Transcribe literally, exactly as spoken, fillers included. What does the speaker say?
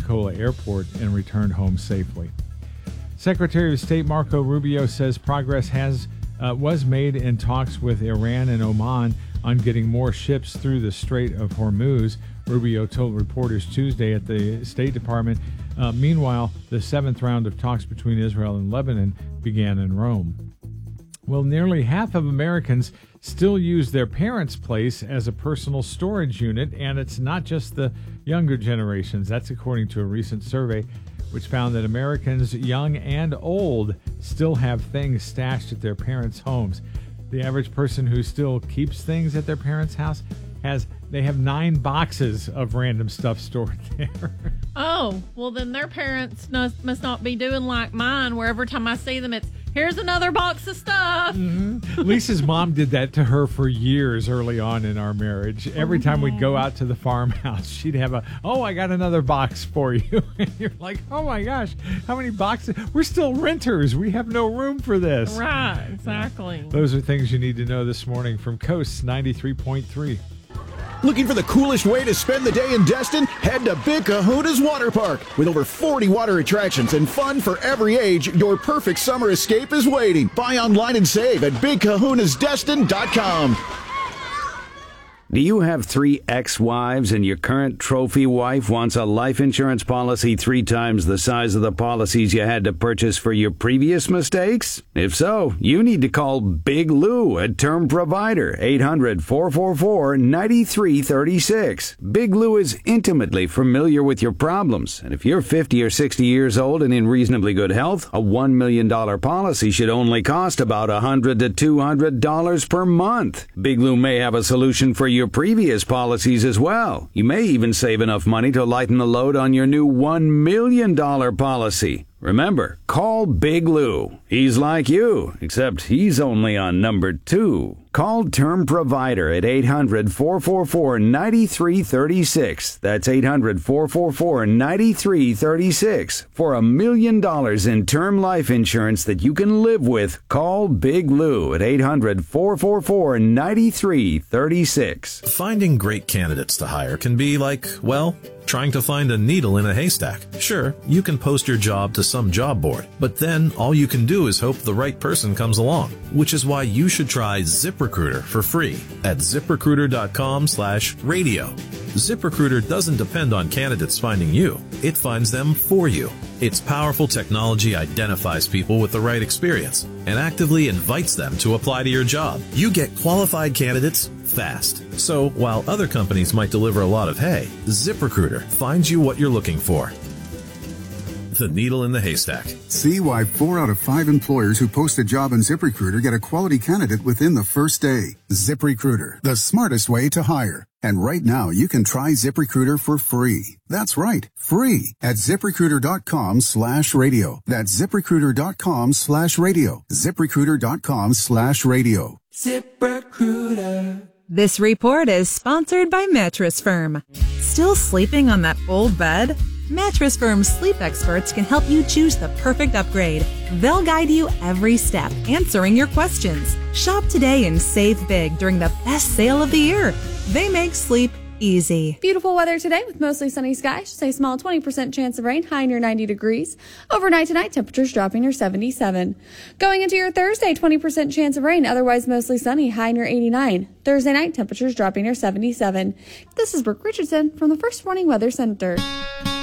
Pensacola Airport and returned home safely. Secretary of State Marco Rubio says progress has uh, was made in talks with Iran and Oman on getting more ships through the Strait of Hormuz. Rubio told reporters Tuesday at the State Department. Uh, meanwhile, the seventh round of talks between Israel and Lebanon began in Rome. Well, nearly half of Americans still use their parents' place as a personal storage unit, and it's not just the younger generations. That's according to a recent survey which found that Americans, young and old, still have things stashed at their parents' homes. The average person who still keeps things at their parents' house has they have nine boxes of random stuff stored there. Oh, well, then their parents must, must not be doing like mine, where every time I see them, it's, here's another box of stuff. Mm-hmm. Lisa's mom did that to her for years early on in our marriage. Every time we'd go out to the farmhouse, she'd have a, oh, I got another box for you. And you're like, oh my gosh, how many boxes? We're still renters. We have no room for this. Right, exactly. Those are things you need to know this morning from Coast ninety-three point three. Looking for the coolest way to spend the day in Destin? Head to Big Kahuna's Water Park. With over forty water attractions and fun for every age, your perfect summer escape is waiting. Buy online and save at big kahunas destin dot com. Do you have three ex-wives and your current trophy wife wants a life insurance policy three times the size of the policies you had to purchase for your previous mistakes? If so, you need to call Big Lou at Term Provider, eight hundred, four four four, nine three three six. Big Lou is intimately familiar with your problems, and if you're fifty or sixty years old and in reasonably good health, a one million dollars policy should only cost about one hundred to two hundred dollars per month. Big Lou may have a solution for you your previous policies as well. You may even save enough money to lighten the load on your new one million dollars policy. Remember, call Big Lou. He's like you, except he's only on number two. Call Term Provider at eight hundred, four four four, nine three three six. That's eight hundred, four four four, nine three three six. For a million dollars in term life insurance that you can live with, call Big Lou at eight hundred, four four four, nine three three six. Finding great candidates to hire can be like, well, trying to find a needle in a haystack. Sure, you can post your job to some job board, but then all you can do is hope the right person comes along, which is why you should try ZipRecruiter for free at ZipRecruiter.com slash radio. ZipRecruiter doesn't depend on candidates finding you. It finds them for you. Its powerful technology identifies people with the right experience and actively invites them to apply to your job. You get qualified candidates fast. So while other companies might deliver a lot of hay, ZipRecruiter finds you what you're looking for. The needle in the haystack. See why four out of five employers who post a job on ZipRecruiter get a quality candidate within the first day. ZipRecruiter, the smartest way to hire. And right now, you can try ZipRecruiter for free. That's right, free at ZipRecruiter.com slash radio. That's ZipRecruiter.com slash radio. ZipRecruiter.com slash radio. ZipRecruiter. This report is sponsored by Mattress Firm. Still sleeping on that old bed? Mattress Firm's sleep experts can help you choose the perfect upgrade. They'll guide you every step, answering your questions. Shop today and save big during the best sale of the year. They make sleep easy. Beautiful weather today with mostly sunny skies. Just a small twenty percent chance of rain, high near ninety degrees. Overnight tonight, temperatures dropping near seventy-seven. Going into your Thursday, twenty percent chance of rain, otherwise mostly sunny, high near eighty-nine. Thursday night, temperatures dropping near seventy-seven. This is Brooke Richardson from the First Warning Weather Center.